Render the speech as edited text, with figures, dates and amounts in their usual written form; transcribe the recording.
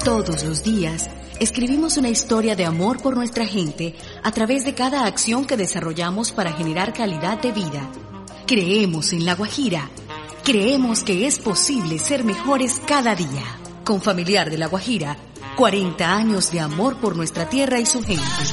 Todos los días escribimos una historia de amor por nuestra gente a través de cada acción que desarrollamos para generar calidad de vida. Creemos en La Guajira. Creemos que es posible ser mejores cada día. Confamiliar de La Guajira, 40 años de amor por nuestra tierra y su gente.